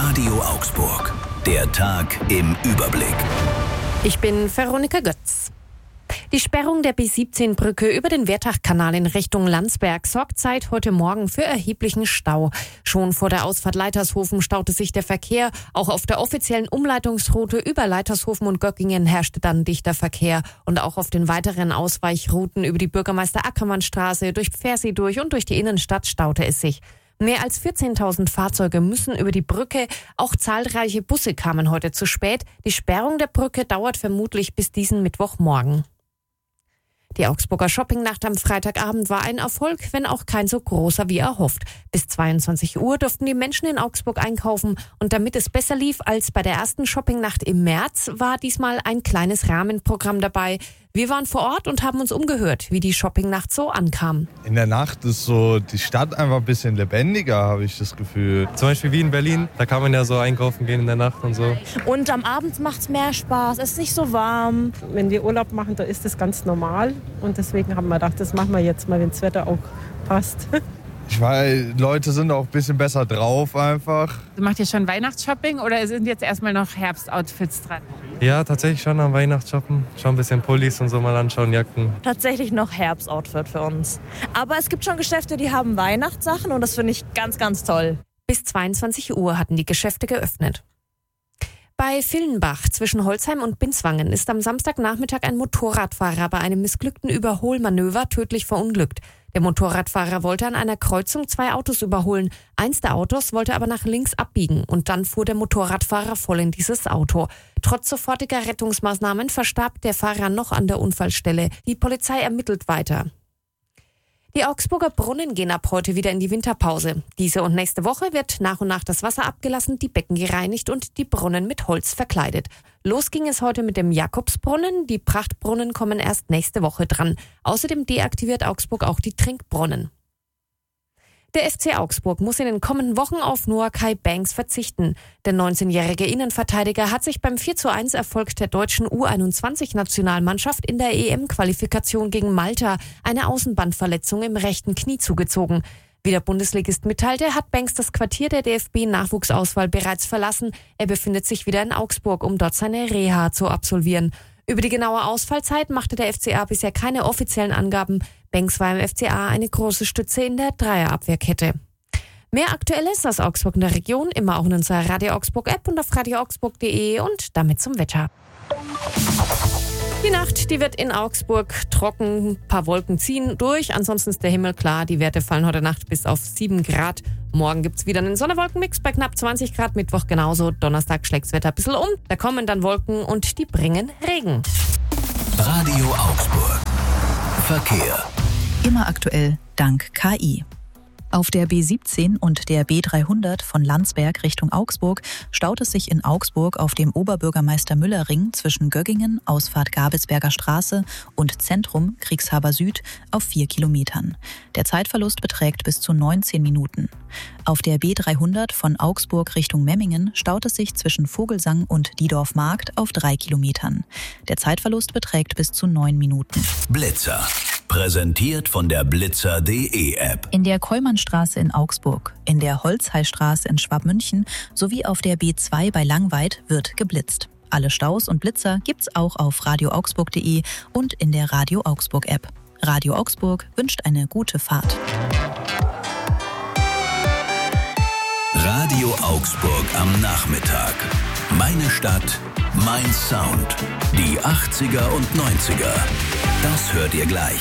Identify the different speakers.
Speaker 1: Radio Augsburg. Der Tag im Überblick.
Speaker 2: Ich bin Veronika Götz. Die Sperrung der B17-Brücke über den Wertachkanal in Richtung Landsberg sorgt seit heute Morgen für erheblichen Stau. Schon vor der Ausfahrt Leitershofen staute sich der Verkehr. Auch auf der offiziellen Umleitungsroute über Leitershofen und Göggingen herrschte dann dichter Verkehr. Und auch auf den weiteren Ausweichrouten über die Bürgermeister-Ackermann-Straße, durch Pfersee durch und durch die Innenstadt staute es sich. Mehr als 14.000 Fahrzeuge müssen über die Brücke. Auch zahlreiche Busse kamen heute zu spät. Die Sperrung der Brücke dauert vermutlich bis diesen Mittwochmorgen. Die Augsburger Shoppingnacht am Freitagabend war ein Erfolg, wenn auch kein so großer wie erhofft. Bis 22 Uhr durften die Menschen in Augsburg einkaufen und damit es besser lief als bei der ersten Shoppingnacht im März, war diesmal ein kleines Rahmenprogramm dabei. Wir waren vor Ort und haben uns umgehört, wie die Shoppingnacht so ankam.
Speaker 3: In der Nacht ist so die Stadt einfach ein bisschen lebendiger, habe ich das Gefühl.
Speaker 4: Zum Beispiel wie in Berlin, da kann man ja so einkaufen gehen in der Nacht und so.
Speaker 5: Und am Abend macht es mehr Spaß, es ist nicht so warm.
Speaker 6: Wenn wir Urlaub machen, da ist das ganz normal. Und deswegen haben wir gedacht, das machen wir jetzt mal, wenn das Wetter auch passt.
Speaker 3: Ich weiß, Leute sind auch ein bisschen besser drauf einfach.
Speaker 7: Macht ihr schon Weihnachtsshopping oder sind jetzt erstmal noch Herbstoutfits dran?
Speaker 4: Ja, tatsächlich schon am Weihnachtsshoppen. Schon ein bisschen Pullis und so mal anschauen, Jacken.
Speaker 5: Tatsächlich noch Herbstoutfit für uns. Aber es gibt schon Geschäfte, die haben Weihnachtssachen und das finde ich ganz, ganz toll.
Speaker 2: Bis 22 Uhr hatten die Geschäfte geöffnet. Bei Villenbach zwischen Holzheim und Binswangen ist am Samstagnachmittag ein Motorradfahrer bei einem missglückten Überholmanöver tödlich verunglückt. Der Motorradfahrer wollte an einer Kreuzung 2 Autos überholen. Eins der Autos wollte aber nach links abbiegen und dann fuhr der Motorradfahrer voll in dieses Auto. Trotz sofortiger Rettungsmaßnahmen verstarb der Fahrer noch an der Unfallstelle. Die Polizei ermittelt weiter. Die Augsburger Brunnen gehen ab heute wieder in die Winterpause. Diese und nächste Woche wird nach und nach das Wasser abgelassen, die Becken gereinigt und die Brunnen mit Holz verkleidet. Los ging es heute mit dem Jakobsbrunnen. Die Prachtbrunnen kommen erst nächste Woche dran. Außerdem deaktiviert Augsburg auch die Trinkbrunnen. Der FC Augsburg muss in den kommenden Wochen auf Noah Kai Banks verzichten. Der 19-jährige Innenverteidiger hat sich beim 4:1 Erfolg der deutschen U21-Nationalmannschaft in der EM-Qualifikation gegen Malta eine Außenbandverletzung im rechten Knie zugezogen. Wie der Bundesligist mitteilte, hat Banks das Quartier der DFB-Nachwuchsauswahl bereits verlassen. Er befindet sich wieder in Augsburg, um dort seine Reha zu absolvieren. Über die genaue Ausfallzeit machte der FCA bisher keine offiziellen Angaben. Banks war im FCA eine große Stütze in der Dreierabwehrkette. Mehr Aktuelles aus Augsburg in der Region immer auch in unserer Radio Augsburg App und auf radioaugsburg.de und damit zum Wetter. Die Nacht, die wird in Augsburg trocken, ein paar Wolken ziehen durch, ansonsten ist der Himmel klar, die Werte fallen heute Nacht bis auf 7 Grad. Morgen gibt's wieder einen Sonne-Wolken-Mix bei knapp 20 Grad, Mittwoch genauso, Donnerstag schlägt's Wetter ein bisschen um, da kommen dann Wolken und die bringen Regen.
Speaker 1: Radio Augsburg. Verkehr.
Speaker 8: Immer aktuell dank KI. Auf der B17 und der B300 von Landsberg Richtung Augsburg staut es sich in Augsburg auf dem Oberbürgermeister-Müller-Ring zwischen Göggingen, Ausfahrt Gabelsberger Straße und Zentrum Kriegshaber Süd auf 4 Kilometern. Der Zeitverlust beträgt bis zu 19 Minuten. Auf der B300 von Augsburg Richtung Memmingen staut es sich zwischen Vogelsang und Diedorf-Markt auf 3 Kilometern. Der Zeitverlust beträgt bis zu 9 Minuten.
Speaker 1: Blitzer. Präsentiert von der Blitzer.de App.
Speaker 8: In der Keumannstraße in Augsburg, in der Holzheilstraße in Schwabmünchen sowie auf der B2 bei Langweid wird geblitzt. Alle Staus und Blitzer gibt's auch auf radioaugsburg.de und in der Radio Augsburg App. Radio Augsburg wünscht eine gute Fahrt.
Speaker 1: Radio Augsburg am Nachmittag. Meine Stadt, mein Sound. Die 80er und 90er. Das hört ihr gleich.